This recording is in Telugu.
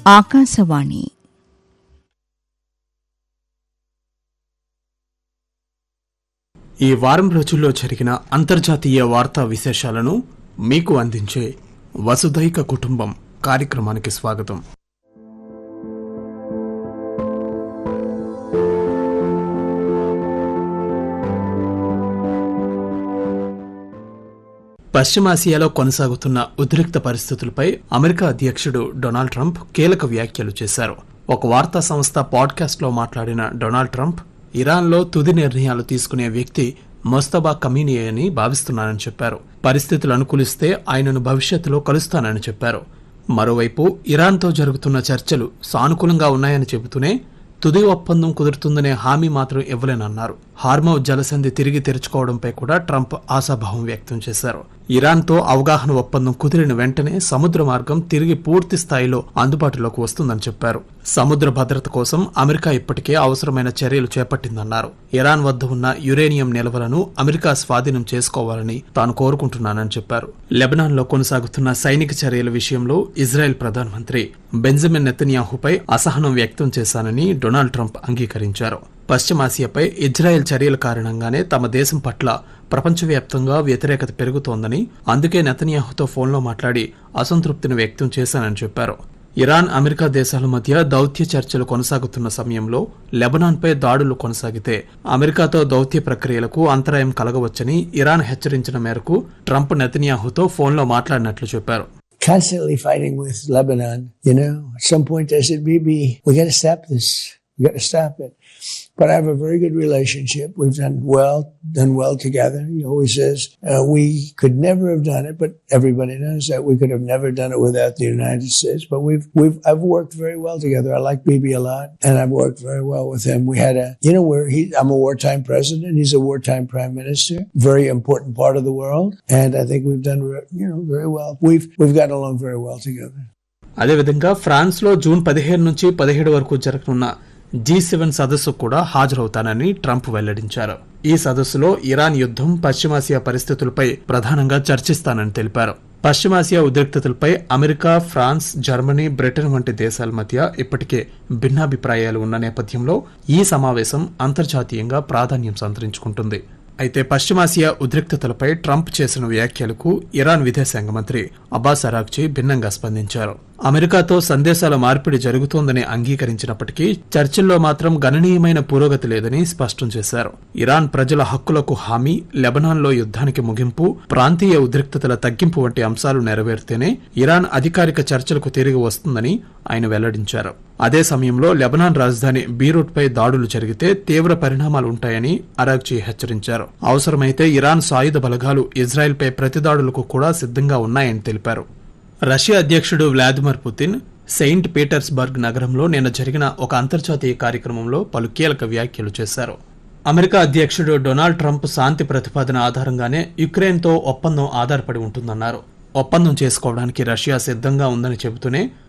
ఆకాశవాణి ఈ వారం రోజుల్లో జరిగిన అంతర్జాతీయ వార్తా విశేషాలను మీకు అందించే వసుధైక కుటుంబం కార్యక్రమానికి స్వాగతం. పశ్చిమాసియాలో కొనసాగుతున్న ఉద్రిక్త పరిస్థితులపై అమెరికా అధ్యక్షుడు డొనాల్డ్ ట్రంప్ కీలక వ్యాఖ్యలు చేశారు. ఒక వార్తా సంస్థ పాడ్కాస్ట్లో మాట్లాడిన డొనాల్డ్ ట్రంప్ ఇరాన్లో తుది నిర్ణయాలు తీసుకునే వ్యక్తి మొస్తబా కమీనీ అని భావిస్తున్నానని చెప్పారు. పరిస్థితులు అనుకూలిస్తే ఆయనను భవిష్యత్తులో కలుస్తానని చెప్పారు. మరోవైపు ఇరాన్తో జరుగుతున్న చర్చలు సానుకూలంగా ఉన్నాయని చెబుతూనే తుది ఒప్పందం కుదురుతుందనే హామీ మాత్రం ఇవ్వలేనన్నారు. హార్మౌజ్ జలసంధి తిరిగి తెరుచుకోవడంపై కూడా ట్రంప్ ఆశాభావం వ్యక్తం చేశారు. ఇరాన్తో అవగాహన ఒప్పందం కుదిరిన వెంటనే సముద్ర మార్గం తిరిగి పూర్తి స్థాయిలో అందుబాటులోకి వస్తుందని చెప్పారు. సముద్ర భద్రత కోసం అమెరికా ఇప్పటికే అవసరమైన చర్యలు చేపట్టిందన్నారు. ఇరాన్ వద్ద ఉన్న యురేనియం నిల్వలను అమెరికా స్వాధీనం చేసుకోవాలని తాను కోరుకుంటున్నానని చెప్పారు. లెబనాన్లో కొనసాగుతున్న సైనిక చర్యల విషయంలో ఇజ్రాయెల్ ప్రధానమంత్రి బెంజమిన్ నెతన్యాహుపై అసహనం వ్యక్తం చేశానని డొనాల్డ్ ట్రంప్ అంగీకరించారు. పశ్చిమాసియాపై ఇజ్రాయెల్ చర్యల కారణంగానే తమ దేశం పట్ల ప్రపంచవ్యాప్తంగా వ్యతిరేకత పెరుగుతోందని, అందుకే నెతన్యాహుతో ఫోన్లో మాట్లాడి అసంతృప్తిని వ్యక్తం చేశానని చెప్పారు. ఇరాన్, అమెరికా దేశాల మధ్య దౌత్య చర్చలు కొనసాగుతున్న సమయంలో లెబనాన్పై దాడులు కొనసాగితే అమెరికాతో దౌత్య ప్రక్రియలకు అంతరాయం కలగవచ్చని ఇరాన్ హెచ్చరించిన మేరకు ట్రంప్ నెతన్యాహుతో ఫోన్లో మాట్లాడినట్లు చెప్పారు. Constantly fighting with Lebanon, at some point I said, Bibi, we got to stop this. We got to stop it. But I have a very good relationship. We've done well together. He always says, we could never have done it, but everybody knows that we could have never done it without the United States. But I've worked very well together. I like Bibi a lot, and I've worked very well with him. We had I'm a wartime president. He's a wartime prime minister. Very important part of the world. And I think we've done, very well. We've gotten along very well together. అదేవిధంగా ఫ్రాన్స్ లో జూన్ 15 నుంచి 17 వరకు జరగనున్న G7 సదస్సు కూడా హాజరవుతానని ట్రంప్ వెల్లడించారు. ఈ సదస్సులో ఇరాన్ యుద్ధం, పశ్చిమాసియా పరిస్థితులపై ప్రధానంగా చర్చిస్తానని తెలిపారు. పశ్చిమాసియా ఉద్రిక్తతలపై అమెరికా, ఫ్రాన్స్, జర్మనీ, బ్రిటన్ వంటి దేశాల మధ్య ఇప్పటికే భిన్నాభిప్రాయాలు ఉన్న నేపథ్యంలో ఈ సమావేశం అంతర్జాతీయంగా ప్రాధాన్యం సంతరించుకుంటుంది. అయితే పశ్చిమాసియా ఉద్రిక్తతలపై ట్రంప్ చేసిన వ్యాఖ్యలకు ఇరాన్ విదేశాంగ మంత్రి అబ్బాస్ అరాగ్చి భిన్నంగా స్పందించారు. అమెరికాతో సందేశాల మార్పిడి జరుగుతోందని అంగీకరించినప్పటికీ చర్చల్లో మాత్రం గణనీయమైన పురోగతి లేదని స్పష్టం చేశారు. ఇరాన్ ప్రజల హక్కులకు హామీ, లెబనాన్లో యుద్ధానికి ముగింపు, ప్రాంతీయ ఉద్రిక్తతల తగ్గింపు వంటి అంశాలు నెరవేరితేనే ఇరాన్ అధికారిక చర్చలకు తిరిగి వస్తుందని ఆయన వెల్లడించారు. అదే సమయంలో లెబనాన్ రాజధాని బీరూట్పై దాడులు జరిగితే తీవ్ర పరిణామాలు ఉంటాయని అరాగ్చి హెచ్చరించారు. అవసరమైతే ఇరాన్ సాయుధ బలగాలు ఇజ్రాయెల్పై ప్రతిదాడులకు కూడా సిద్ధంగా ఉన్నాయని తెలిపారు. రష్యా అధ్యక్షుడు వ్లాదిమిర్ పుతిన్ సెయింట్ పీటర్స్బర్గ్ నగరంలో నిన్న జరిగిన ఒక అంతర్జాతీయ కార్యక్రమంలో పలు కీలక వ్యాఖ్యలు చేశారు. అమెరికా అధ్యక్షుడు డొనాల్డ్ ట్రంప్ శాంతి ప్రతిపాదన ఆధారంగానే యుక్రెయిన్తో ఒప్పందం ఆధారపడి ఉంటుందన్నారు. ఒప్పందం చేసుకోవడానికి రష్యా సిద్ధంగా ఉందని చెబుతూనే